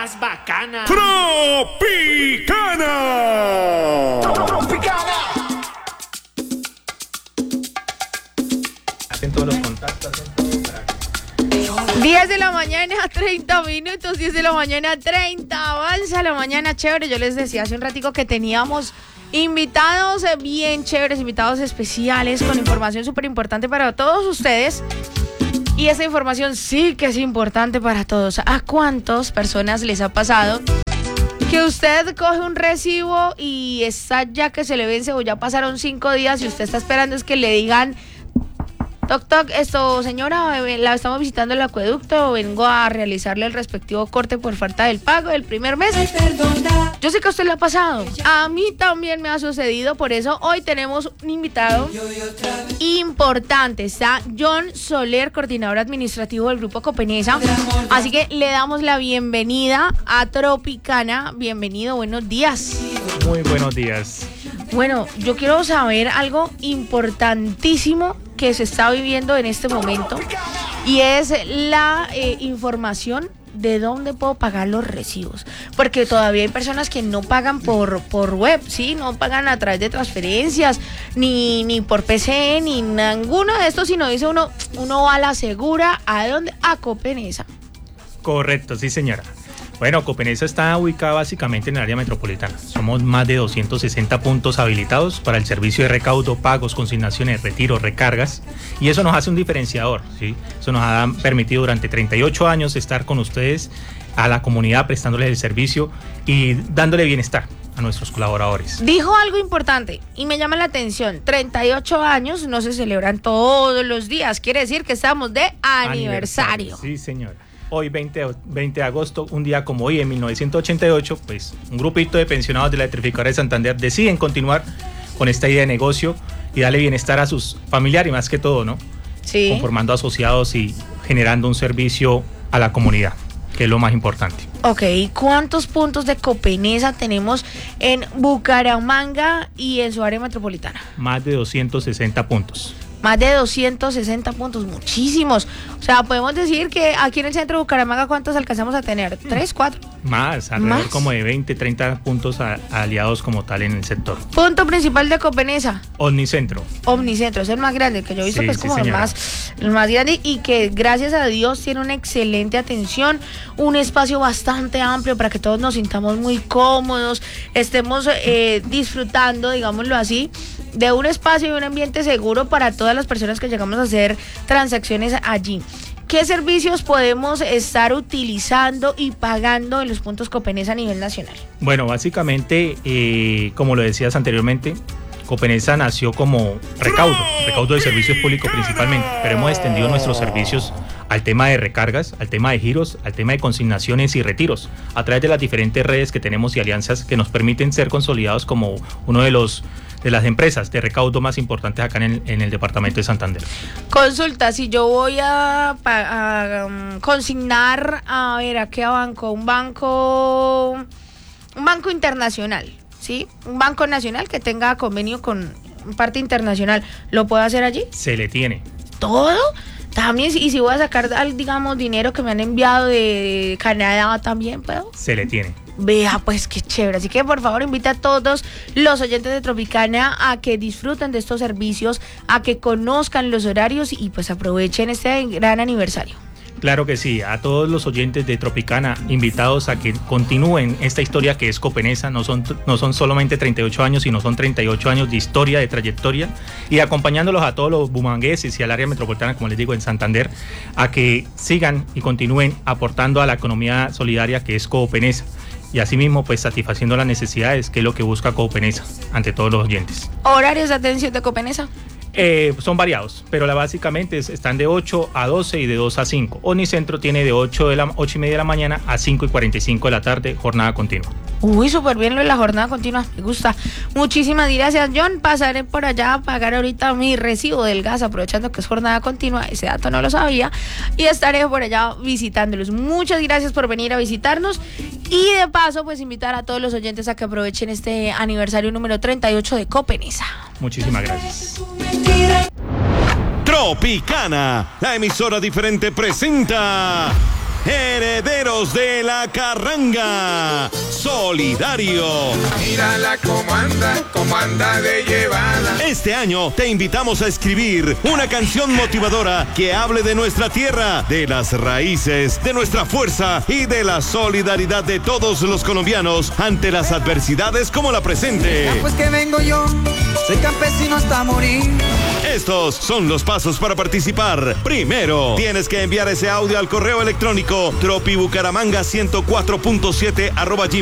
más bacana. Tropicana. Tropicana. Hacen todos los contactos, hacen todo para que... 10 de la mañana, 30 minutos, 10 de la mañana, 30, avanza la mañana, chévere. Yo les decía hace un ratico que teníamos invitados bien chéveres, invitados especiales con información súper importante para todos ustedes. Y esa información sí que es importante para todos. ¿A cuántas personas les ha pasado que usted coge un recibo y está ya que se le vence o ya pasaron 5 días y usted está esperando es que le digan: toc, toc, señora, la estamos visitando el acueducto, vengo a realizarle el respectivo corte por falta del pago del primer mes? Yo sé que a usted le ha pasado, a mí también me ha sucedido, por eso hoy tenemos un invitado importante. Está John Soler, coordinador administrativo del Grupo Copenesa, así que le damos la bienvenida a Tropicana. Bienvenido, buenos días. Muy buenos días. Bueno, yo quiero saber algo importantísimo que se está viviendo en este momento y es la información de dónde puedo pagar los recibos, porque todavía hay personas que no pagan por web, ¿sí? No pagan a través de transferencias, ni por PC, ni ninguno de estos, sino dice uno va a la segura. ¿A dónde? A Copenesa. Correcto, sí señora. Bueno, Copenesa está ubicada básicamente en el área metropolitana. Somos más de 260 puntos habilitados para el servicio de recaudo, pagos, consignaciones, retiros, recargas. Y eso nos hace un diferenciador, ¿sí? Eso nos ha permitido durante 38 años estar con ustedes, a la comunidad, prestándoles el servicio y dándole bienestar a nuestros colaboradores. Dijo algo importante y me llama la atención: 38 años no se celebran todos los días, quiere decir que estamos de aniversario. Sí, señora. Hoy, 20 de agosto, un día como hoy, en 1988, pues un grupito de pensionados de la Electrificadora de Santander deciden continuar con esta idea de negocio y darle bienestar a sus familiares, y más que todo, ¿no? Sí. Conformando asociados y generando un servicio a la comunidad, que es lo más importante. Ok, ¿cuántos puntos de Copenesa tenemos en Bucaramanga y en su área metropolitana? Más de 260 puntos. Más de 260 puntos, muchísimos. O sea, podemos decir que aquí en el centro de Bucaramanga, ¿cuántos alcanzamos a tener? ¿3, 4? Más, alrededor como de 20, 30 puntos aliados como tal en el sector. Punto principal de Copenesa. Omnicentro. Omnicentro, es el más grande, que yo he visto, Sí, que es como el más grande, y que gracias a Dios tiene una excelente atención, un espacio bastante amplio para que todos nos sintamos muy cómodos, estemos disfrutando, digámoslo así, de un espacio y un ambiente seguro para todas las personas que llegamos a hacer transacciones allí. ¿Qué servicios podemos estar utilizando y pagando en los puntos Copenesa a nivel nacional? Bueno, básicamente, como lo decías anteriormente, Copenesa nació como recaudo de servicios públicos principalmente, pero hemos extendido nuestros servicios al tema de recargas, al tema de giros, al tema de consignaciones y retiros, a través de las diferentes redes que tenemos y alianzas que nos permiten ser consolidados como uno de las empresas de recaudo más importantes acá en el departamento de Santander. Consulta, si yo voy a consignar, a ver, ¿a qué banco? Un banco internacional, ¿sí? Un banco nacional que tenga convenio con parte internacional, ¿lo puedo hacer allí? Se le tiene. ¿Todo? También, y si voy a sacar, digamos, dinero que me han enviado de Canadá, ¿también puedo? Se le tiene. Vea, pues qué chévere. Así que por favor invita a todos los oyentes de Tropicana a que disfruten de estos servicios, a que conozcan los horarios y pues aprovechen este gran aniversario. Claro que sí, a todos los oyentes de Tropicana, invitados a que continúen esta historia que es Copenesa. No son solamente 38 años, sino son 38 años de historia, de trayectoria, y acompañándolos a todos los bumangueses y al área metropolitana, como les digo, en Santander, a que sigan y continúen aportando a la economía solidaria que es Copenesa. Y asimismo, pues satisfaciendo las necesidades, que es lo que busca Copenesa ante todos los oyentes. ¿Horarios de atención de Copenesa? Son variados, pero básicamente están de 8 a 12 y de 2 a 5. Omnicentro tiene de 8 y media de la mañana a 5 y 45 de la tarde, jornada continua. Uy, súper bien lo de la jornada continua, me gusta. Muchísimas gracias, John. Pasaré por allá a pagar ahorita mi recibo del gas, aprovechando que es jornada continua, ese dato no lo sabía, y estaré por allá visitándolos. Muchas gracias por venir a visitarnos y de paso, pues invitar a todos los oyentes a que aprovechen este aniversario número 38 de Copenesa. Muchísimas gracias. Tropicana, la emisora diferente presenta Herederos de la Carranga. Solidario. Mírala cómo anda de llevada. Este año te invitamos a escribir una canción motivadora que hable de nuestra tierra, de las raíces, de nuestra fuerza y de la solidaridad de todos los colombianos ante las adversidades como la presente. Ya pues que vengo yo, soy campesino hasta morir. Estos son los pasos para participar. Primero, tienes que enviar ese audio al correo electrónico tropibucaramanga104.7